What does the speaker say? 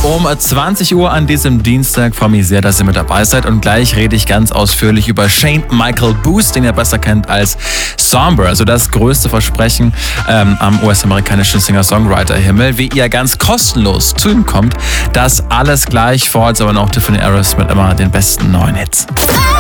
um 20 Uhr an diesem Dienstag. Freue mich sehr, dass ihr mit dabei seid. Und gleich rede ich ganz ausführlich über Shane Michael Booth, den ihr besser kennt als Somber. Also das größte Versprechen am US-amerikanischen Singer-Songwriter-Himmel. Wie ihr ganz kostenlos zu ihm kommt, das alles gleich vor. Jetzt aber noch Tiffany Aerosmith mit immer den besten neuen Hits.